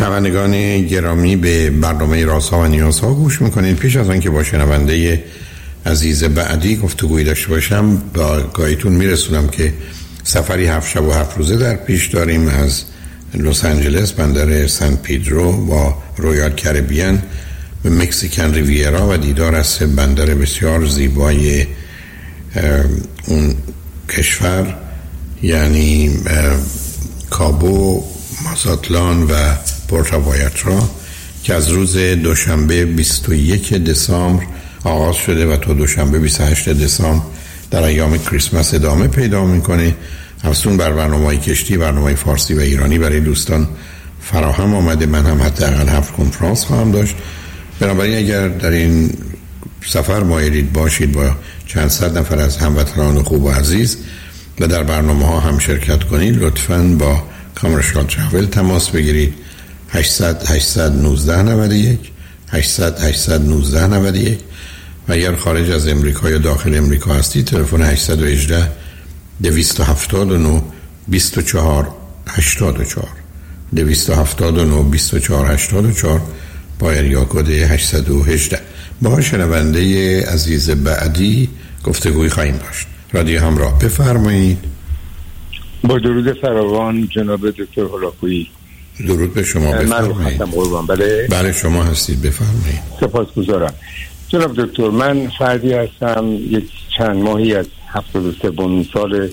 شنوندگان گرامی، به برنامه رازها و نیازها گوش میکنید. پیش از آنکه با شنونده عزیز بعدی گفتگوی داشته باشم، با گایتون میرسونم که سفری 7 شب و 7 روزه در پیش داریم از لس آنجلس، بندر سن پیدرو با رویال کربیان به مکزیکن ریویرا و دیدار از 3 بندر بسیار زیبای اون کشور، یعنی کابو، مازاتلان و پورتوایاترا، که از روز دوشنبه 21 دسامبر آغاز شده و تا دوشنبه 28 دسامبر در ایام کریسمس ادامه پیدا میکنه. افزون بر برنامه‌های کشتی، برنامه‌های فارسی و ایرانی برای دوستان فراهم آمده. من هم حداقل 7 کنفرانس خواهم داشت. بنابراین اگر در این سفر مایلید باشید با چند صد نفر از هموطنان خوب و عزیز و در برنامه‌ها هم شرکت کنید، لطفاً با کامرشال تراول تماس بگیرید. 800 819 91 800 819 91 و اگر خارج از امریکا یا داخل امریکا هستید، تلفن 818 279 24 84 279 24 84 با اریا کد 818. با شنونده عزیز بعدی گفتگوی خواهیم داشت. رادیو همراه، بفرمایید. با درود فراوان جناب دکتر هولاکویی. درود به شما، بفرمایید. بله شما هستید، بفرمایید. سپاسگزارم جناب دکتر. من فردی هستم یک چند ماهی از 73 سال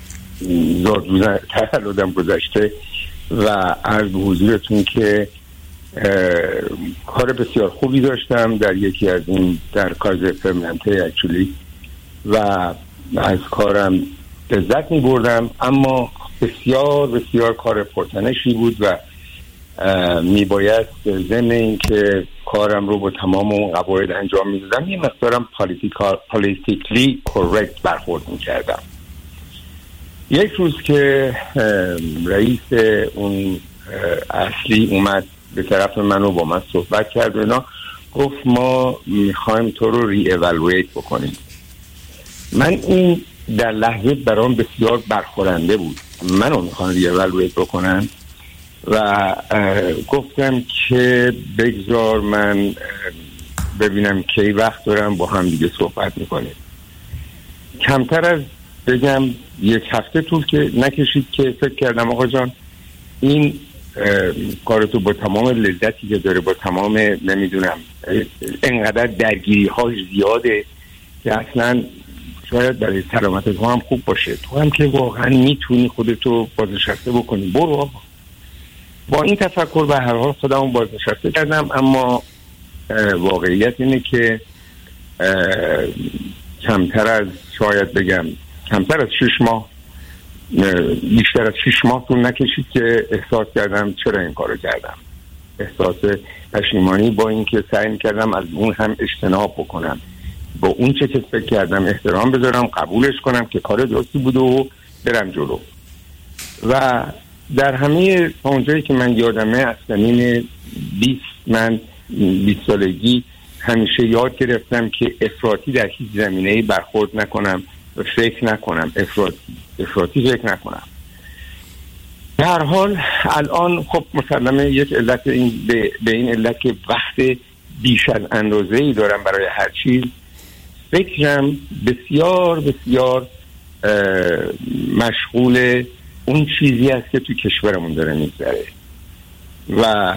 تولدم گذشته و عرض به حضورتون که کار بسیار خوبی داشتم در یکی از این در کایزر فرمنته اکچولی و از کارم لذت می بردم، اما بسیار بسیار کار پرتنشی بود و می باید ضمن این که کارم رو با تمام اون قواعد انجام می دادم یه مقدارم پالیتیکلی کورکت برخورد می کردم. یک روز که رئیس اون اصلی اومد به طرف من و با من صحبت کرد و اینا، گفت ما میخوایم تو رو ری ایوالویت بکنیم. من این در لحظه برام بسیار برخورنده بود. منو میخوان ری ایوالویت بکنن و گفتم که بگذار من ببینم کی وقت دارم، با هم دیگه صحبت میکنیم. کمتر از بگم 1 هفته طول که نکشید که فکر کردم آقا جان این کارتو با تمام لذتی که داره، با تمام نمیدونم انقدر درگیری هاش زیاده که اصلا شاید برای سلامت تو هم خوب باشه، تو هم که واقعا میتونی خودتو بازنشسته بکنی، برو آقا. با این تفکر به هر حال خودمو بازنشسته کردم، اما واقعیت اینه که کمتر از 6 ماه، بیشتر از 6 ماه طول نکشید که احساس کردم چرا این کارو کردم. احساس پشیمانی، با اینکه سعی کردم از اون هم اجتناب بکنم، با اون چه که فکر کردم احترام بذارم، قبولش کنم که کار درستی بوده و برم جلو. و در همه اونجایی که من یادمه از سنین 20 سالگی همیشه یاد گرفتم که افراطی در هیچ زمینه‌ای برخورد نکنم و فکر نکنم، افراطی فکر نکنم. در هر حال الان خب مسلمه یک علت این به این علت که وقت بیش از اندازه‌ای دارم برای هر چیز. فکرم بسیار بسیار مشغول اون چیزی است که تو کشورمون داره میگذره و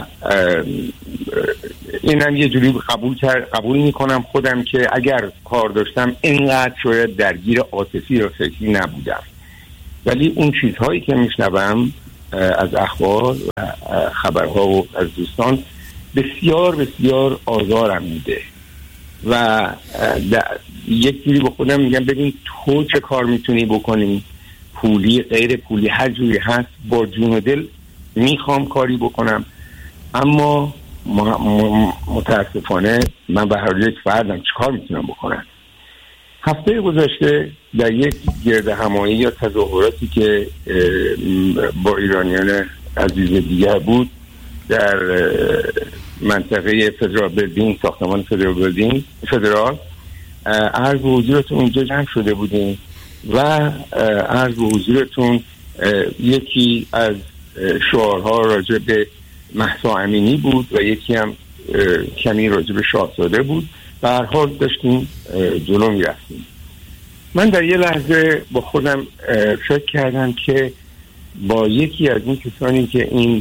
اینم یه جوری قبول میکنم خودم که اگر کار داشتم اینقدر شاید درگیر عاطفی و فکری نبودم، ولی اون چیزهایی که میشنوم از اخبار و خبرها و از دوستان بسیار بسیار آزارم میده و یک جوری به خودم میگم ببین تو چه کار میتونی بکنی، پولی غیر پولی هر جوری هست، با جون و دل میخوام کاری بکنم، اما متاسفانه من به هر یک فردم چیکار میتونم بکنم. هفته گذشته در یک گرد همایی یا تظاهراتی که با ایرانیان عزیز دیگر بود در منطقه فدرال بلدینگ، ساختمان فدرال عرض به حضورتون اونجا جمع شده بودیم و عرض به حضورتون یکی از شعارها راجع به مهسا امینی بود و یکی هم کمی راجع به شاهزاده بود. به هر حال داشتیم جلو میرفتیم. من در یه لحظه با خودم فکر کردم که با یکی از این کسانی که این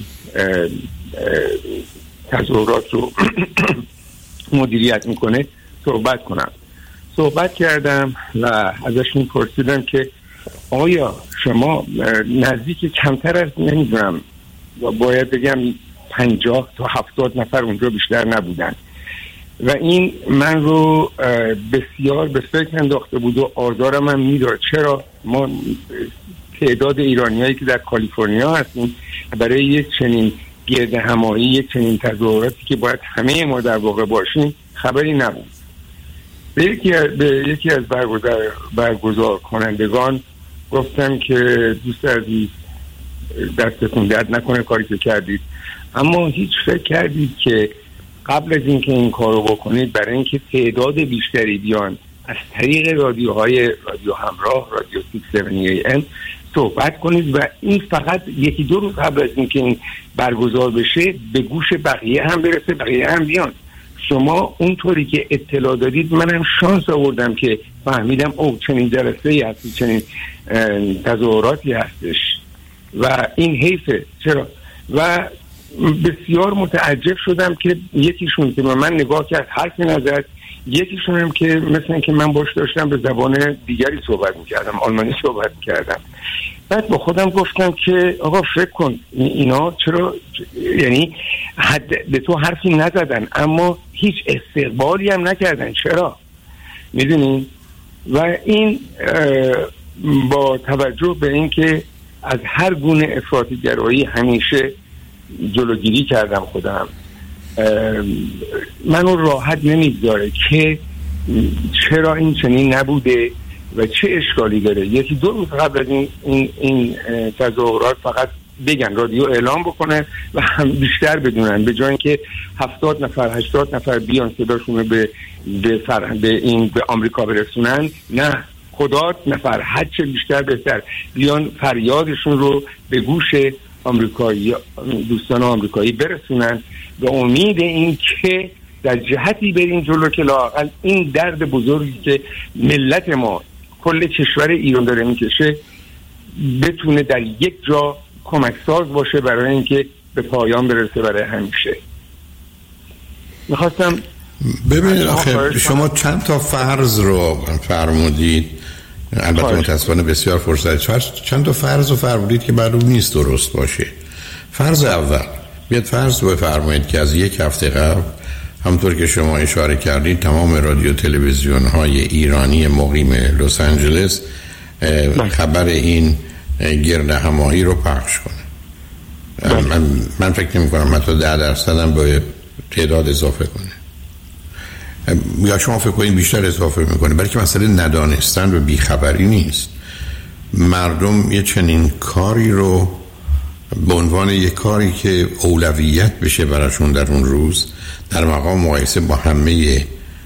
تظاهرات رو مدیریت میکنه صحبت کنم. صحبت کردم و ازشون پرسیدم که آیا شما نزدیک کمتر از نمیدونم باید بگم 50 تا 70 نفر اونجا بیشتر نبودن و این من رو بسیار به فکر انداخته بود و آزارم هم میداد. چرا؟ ما تعداد ایرانیایی که در کالیفرنیا هستیم برای یک چنین گرد همایی، یک چنین تظاهراتی که باید همه ما در واقع باشیم خبری نبود. به یکی از برگزار کنندگان گفتم که دوست عزیز دستتون درد نکنه کاری که کردید، اما هیچ فکر کردید که قبل از اینکه این کارو بکنید برای اینکه تعداد بیشتری بیان از طریق رادیو همراه، رادیو 670 AM صحبت کنید و این فقط یکی دو روز قبل از اینکه این برگزار بشه به گوش بقیه هم برسه، بقیه هم بیان. شما اونطوری که اطلاع دادید منم شانس آوردم که فهمیدم او چنین جلسه‌ای هست، چنین تظاهراتی هستش و این حیفه. چرا؟ و بسیار متعجب شدم که یکیشون که به من نگاه کرد حرفی نزد، یکیشون هم که مثلا که من باش داشتم به زبان دیگری صحبت میکردم، آلمانی صحبت میکردم. بعد با خودم گفتم که آقا فکر کن اینا چرا، یعنی به تو حرفی نزدن اما هیچ استقبالی هم نکردن، چرا؟ میدونین؟ و این با توجه به این که از هر گونه افراطی‌گرایی همیشه جلوگیری کردم خودم، منو راحت نمیذاره که چرا این چنین نبوده و چه اشکالی داره. یکی دو روز قبل از این تظاهرات فقط بگن، رادیو اعلام بکنه و هم بیشتر بدونن، به جای اینکه 70 نفر 80 نفر بیان صداشون به آمریکا برسونن، نه، خدا نفر هر چه بیشتر بهتر بیان فریادشون رو به گوش دوستان آمریکایی برسونن به امید این که در جهتی بریم جلو که لااقل این درد بزرگی که ملت ما کل کشور ایران داره میکشه بتونه در یک جا کمک ساز باشه برای اینکه به پایان برسه برای همیشه. میخواستم ببینید آخه شما چند تا فرض رو فرمودید، البته متاسفانه بسیار فرصت چند تا فرض رو فرمودید که معلوم نیست درست باشه. فرض اول، بیاد فرض بفرمایید که از یک هفته قبل همونطور که شما اشاره کردید تمام رادیو تلویزیون های ایرانی مقیم لس آنجلس خبر این گرد همایی رو پخش کنه. من فکر نمی کنم حتی 10% هم به تعداد اضافه کنه، یا شما فکر کنید بیشتر اضافه میکنه، بلکه مسئله ندانستن و بیخبری نیست. مردم یه چنین کاری رو به عنوان یک کاری که اولویت بشه براشون در اون روز در مقام مقایسه با همه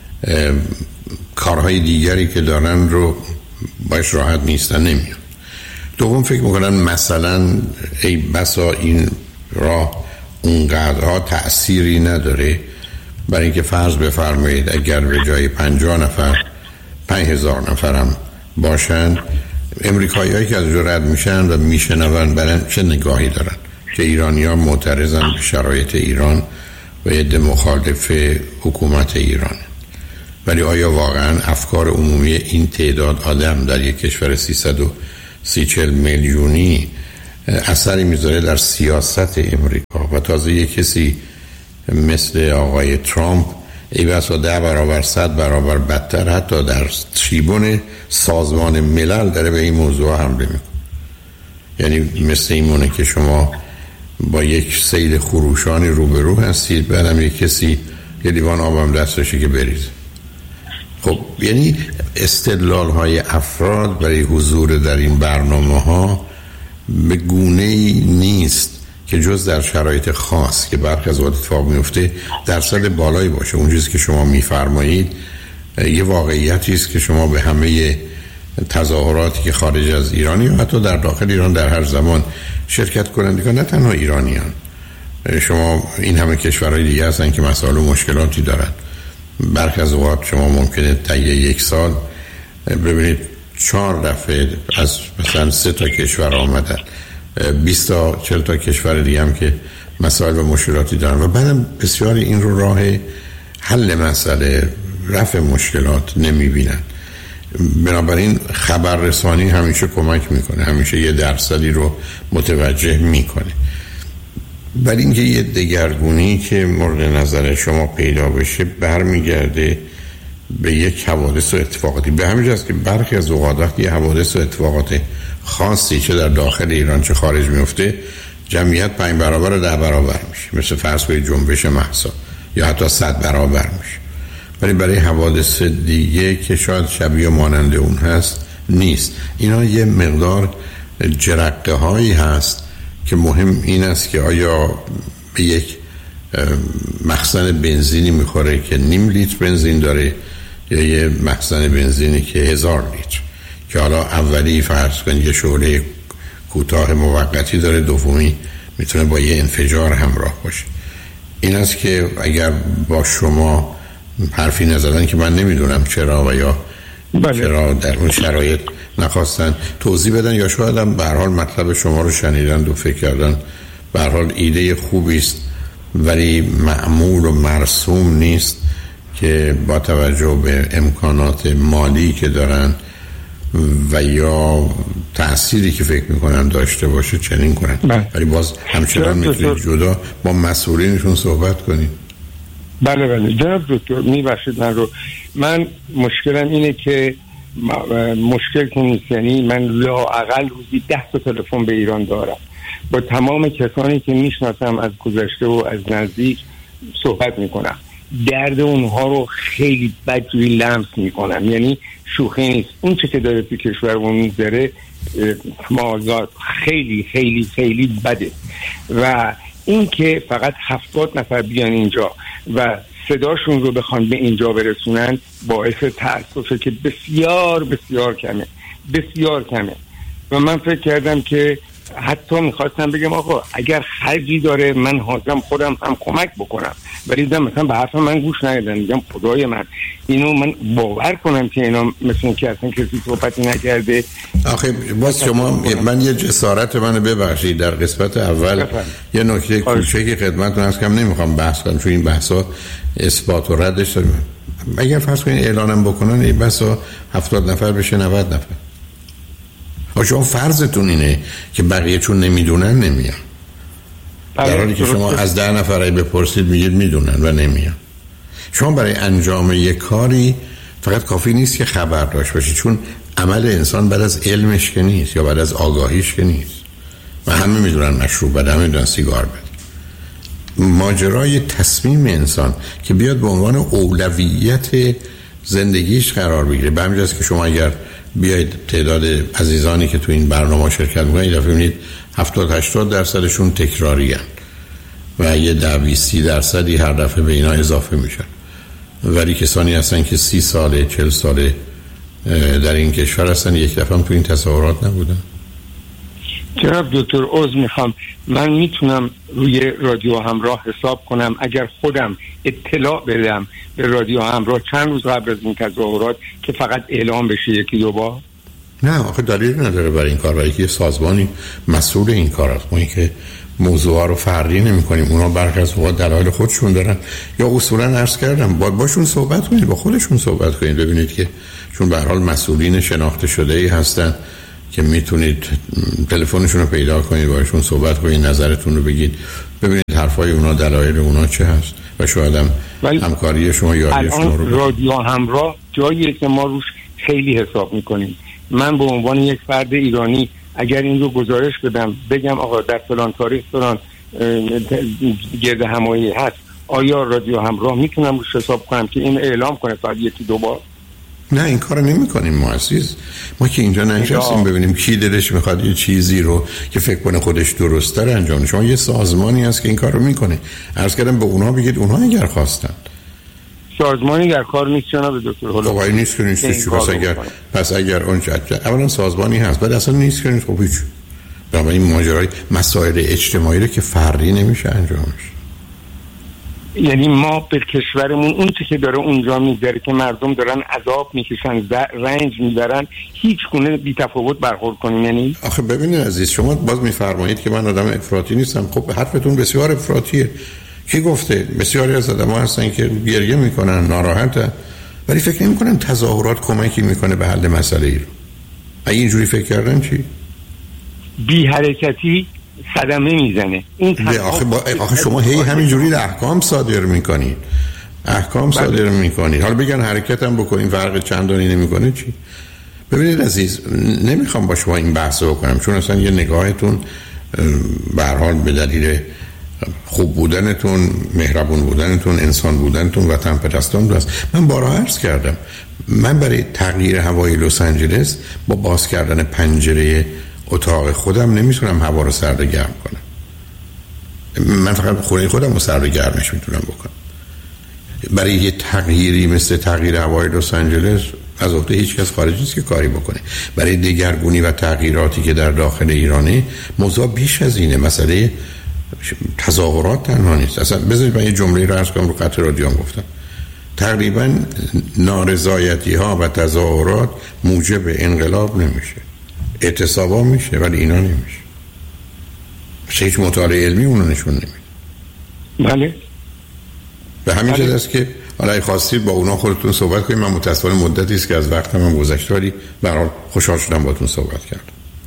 کارهای دیگری که دارن رو باش راحت نیستن نمیان. دوم فکر میکنن مثلا ای بسا این راه اونقدرها تأثیری نداره، برای اینکه فرض بفرمایید اگر به جای 50 نفر 5000 نفر هم باشن، امریکایی هایی که از اونجا رد میشن و میشنون برن چه نگاهی دارن که ایرانی ها معترضن به شرایط ایران و عده مخالف حکومت ایران. ولی آیا واقعا افکار عمومی این تعداد آدم در یک کشور 330 میلیونی اثری میذاره در سیاست امریکا؟ و تازه یک کسی مثل آقای ترامپ ای بسا 10 برابر 100 برابر بدتر حتی در تریبون سازمان ملل داره به این موضوع حمله میکنه. یعنی مثل اینمونه که شما با یک سیل خروشانی روبرو هستید، بعدم یک کسی یه لیوان آبم دستشه که بریزه. خب یعنی استدلال های افراد برای حضور در این برنامه ها به گونه‌ای نیست که جز در شرایط خاص که برخی از اتفاق میفته درصد بالایی باشه. اون چیزی که شما میفرمایید یه واقعیتی است که شما به همه تظاهراتی که خارج از ایرانی و حتی در داخل ایران در هر زمان شرکت کنندگان، نه تنها ایرانیان، شما این همه کشورهای دیگه هستن که مسائل و مشکلاتی دارن. برخی از اوقات شما ممکنه طی یک سال ببینید 4 دفعه از مثلا 3 تا کشور آمدن، 20 تا 40 تا کشور دیگه هم که مسائل و مشکلاتی دارن و بعدم بسیار این رو راه حل مسئله، رفع مشکلات نمیبینن. بنابراین خبررسانی همیشه کمک میکنه، همیشه یه درصدی رو متوجه میکنه. ولی اینکه یه دگرگونی که مورد نظر شما پیدا بشه برمیگرده به یک حوادث و اتفاقاتی. به همین جاست که برخی از اوقات وقتی یه حوادث و اتفاقات خاصی چه در داخل ایران چه خارج میفته، جمعیت 5 برابر و 10 برابر میشه، مثل فرض کنید جنبش مهسا، یا حتی 100 برابر میشه. ولی برای حوادث دیگه که شاید شبیه مانند اون هست نیست. اینا یه مقدار جرقه هایی هست که مهم این است که آیا به یک مخزن بنزینی میخوره که 0.5 لیتر بنزین داره یا یه مخزن بنزینی که 1000 لیتر، که حالا اولی فرض کنید یه شعله کوتاه موقتی داره، دومی میتونه با یه انفجار همراه باشه. این است که اگر با شما حرفی نزدن که من نمیدونم چرا و یا چرا در اون شرایط نخواستن توضیح بدن، یا شاید هم به هر حال مطلب شما رو شنیدن و فکر کردن به هر حال ایده خوبی است ولی معمول و مرسوم نیست که با توجه به امکانات مالی که دارن و یا تأثیری که فکر میکنن داشته باشه چنین کنن. ولی باز همچنان میتونید جدا با مسئولینشون صحبت کنید. بله جناب دکتر میبخشید من مشکلم اینه که مشکل که نیست، یعنی من لااقل روزی 10 تا تلفن به ایران دارم، با تمام کسانی که میشناسم از گذشته و از نزدیک صحبت میکنم، درد اونها رو خیلی بدجوری لمس میکنم، یعنی شوخی نیست. اون چه که داره تو کشورمون میذاره مازاد خیلی خیلی خیلی بده و این که فقط 70 نفر بیان اینجا و صداشون رو بخوان به اینجا برسونن باعث تأسفه که بسیار بسیار کمه و من فکر کردم که حتی میخواستم بگم آقا اگر خرجی داره من حاضرم خودم هم کمک بکنم، ولی دیدم مثلا به حرف من گوش ندادن. میگم خدای من اینو من باور کنم که اینا مثلا که اصلا کسی صحبتی نکرده. آخه باز شما من یه جسارت منو ببخشید در قسمت اول یه نکته کوچیکی خدمتتون هست که نمیخوام بحث کنم چون این بحثا اثبات و ردش داره. اگر فرض کنید اعلانم بکنن این بحثا 70 نفر بشه 90 نفر، شما فرضتون اینه که بقیه چون نمیدونن نمیان، در حالی که شما از 10 نفرای بپرسید میگید میدونن و نمیان. شما برای انجام یک کاری فقط کافی نیست که خبر داشته باشید، چون عمل انسان بعد از علمش که نیست یا بعد از آگاهیش که نیست و همه میدونن مشروب بده، همه میدونن سیگار بده. ماجرای تصمیم انسان که بیاد به عنوان اولویت زندگیش قرار بگیره، به همین جاست که شما اگر بیایید تعداد عزیزانی که تو این برنامه شرکت میکنن یه دفعه میبینید 70-80% تکراری هستند و یه 10-20% هر دفعه به اینا اضافه میشن، ولی کسانی هستن که 30 ساله 40 ساله در این کشور هستن یک دفعه هم تو این تصورات نبودن. جناب دکتر عذر میخوام، من میتونم روی رادیو همراه حساب کنم اگر خودم اطلاع بدم به رادیو همراه چند روز قبل از این تظاهرات که فقط اعلام بشه 1-2 بار؟ نه آخه دلیل نداره برای این کار، برای که سازمانی مسئول این کار است. ما این که موضوعا رو فردی نمی کنیم، اونا برخی از اوقات دلایل خودشون دارن یا اصولا عرض کردم باشون صحبت کنید، با خودشون صحبت کنید، ببینید که چون به هر حال مسئولین شناخته شده ای هستن که میتونید تلفنشون رو پیدا کنید، باشون صحبت کنید، نظرتون رو بگید، ببینید حرفای اونا دلایل اونا چه هست و شاید هم همکاری شما یاری شما رو رادیو همراه جاییه که ما روش خیلی حساب میکنیم. من به عنوان یک فرد ایرانی اگر این رو گزارش بدم بگم آقا در فلان تاریخ فلان گرد همایی هست، آیا رادیو همراه میتونم روش حساب کنم که این اعلام کنه فقط 1-2 بار؟ نه این کارو نمی‌کنیم ما عزیز. ما که اینجا ننشستیم ببینیم کی دلش میخواد یه چیزی رو که فکر کنه خودش درسته رو انجام. شما یه سازمانی هست که این کارو میکنه. عرض کردم به اونها بگید اونها اگر خواستن. سازمانی در کار نیست جناب دکتر. خب این نیست که نیست. پس اگر اون اولا سازمانی هست بعد اصلا نیست که نیست. خب هیچ این ماجرای مسائل اجتماعی رو که فردی نمیشه انجامش. یعنی ما به کشورمون اون چیزی که داره اونجا میذاره که مردم دارن عذاب میکشن، رنج میبرن، هیچ گونه بی‌تفاوت برخورد کنیم. یعنی آخه ببینید عزیز، شما باز میفرمایید که من آدم افراطی نیستم. خب حرفتون بسیار افراطیه. کی گفته؟ بسیاری از آدم‌ها هستن که گریه میکنن، ناراحتن، ولی فکر نمی‌کنن تظاهرات کمکی میکنه به حل مسئله ای رو. اگه اینجوری فکر کردن چی؟ بی حرکتی صدمه میزنه. آخه شما هی همینجوری احکام صادر میکنید. صادر میکنید. حالا بگن حرکت هم بکنین فرق چندانی نمیکنه چی؟ ببینید عزیز، نمیخوام با شما این بحث رو کنم چون اصلا یه نگاهتون به هر حال به دلیل خوب بودنتون، مهربون بودنتون، انسان بودنتون، وطن پرستان است. من بارها عرض کردم من برای تغییر هوای لس آنجلس با باز کردن پنجره اتاق خودم نمیتونم هوا رو سرد گرم کنم. من فقط خونه خودم رو سرد گرمش میتونم بکنم. برای یه تغییری مثل تغییر هوای لس آنجلس از عهده هیچ کس خارج نیست که کاری بکنه. برای دگرگونی و تغییراتی که در داخل ایرانه موضوع بیش از اینه. مسئله تظاهرات تنها نیست. اصلا بذارید من یه جمله رو عرض کنم، رو قطع رادیو هم گفتم. تقریبا نارضایتی ها و تظاهرات موجب انقلاب نمیشه، اعتصابا میشه، ولی اینا نمیشه. هیچ مطالعه علمی اونو نشون نمیده. بله. به همین جهت است که حالا خواستید با اونا خودتون صحبت کنید. من متأسفانه مدتی است که از وقتم هم گذشته، ولی به هر حال خوشحال شدم باهاتون صحبت کردم.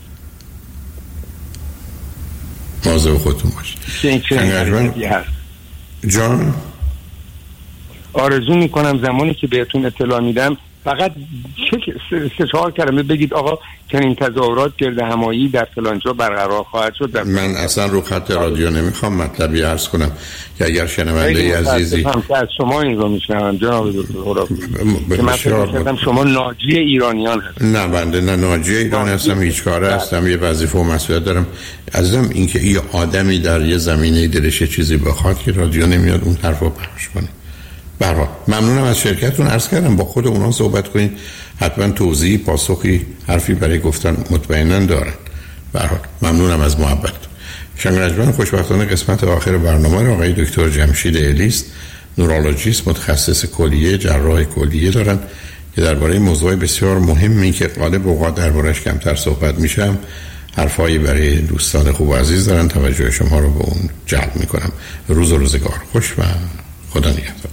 مواظب خودتون باشید. جان، آرزو میکنم زمانی که بهتون اطلاع میدم فقط 3-4 کلمه بگید آقا چنین تظاهرات گرد همایی در فلان جا برقرار خواهد شد. من اصلا رو خط رادیو نمیخوام مطلبی عرض کنم که اگر شنونده عزیزی از شما این رو میشنوم جناب دکتر که من فکر کردم شما ناجی ایرانیان هستید. نه بنده نه ناجی ایران هستم، هیچ کاره هستم، یه وظیفه و مسئولیت دارم. عزیزم اینکه یه آدمی در یه زمینه دلش چیزی بخواد که رادیو نمیاد اون طرفو پخش کنه. برای ممنونم از شرکتتون. عرض کردم با خود اونا صحبت کنید، حتما توضیحی، پاسخی، حرفی برای گفتن مطمئنا دارن. برای ممنونم از محبت. شنگرجمن خوشبختانه قسمت آخر برنامه رو آقای دکتر جمشید الیست، نورولوژیست متخصص کلیه، جراح کلیه دارن که درباره موضوع بسیار مهمی که غالب اوقات دربارش کمتر صحبت میشم حرفایی برای دوستان خوب و عزیز دارن. توجه شما رو به اون جلب میکنم. روز و روزگار خوش و خدا نگهدار.